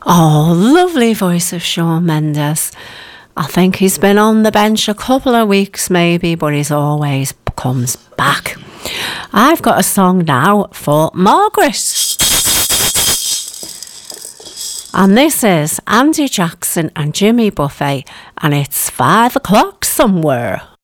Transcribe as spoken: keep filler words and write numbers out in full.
Oh, lovely voice of Shawn Mendes. I think he's been on the bench a couple of weeks maybe, but he's always comes back. I've got a song now for Margaret. And this is Andy Jackson and Jimmy Buffett, and it's five o'clock somewhere.